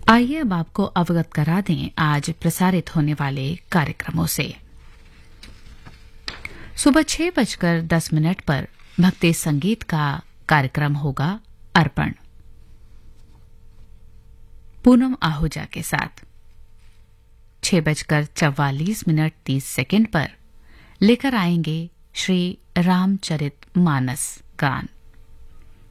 आइए अब आपको अवगत करा दें आज प्रसारित होने वाले कार्यक्रमों से। सुबह 6:10 पर भक्ति संगीत का कार्यक्रम होगा अर्पण, पूनम आहूजा के साथ। 6:44 पर लेकर आएंगे श्री रामचरित मानस गान।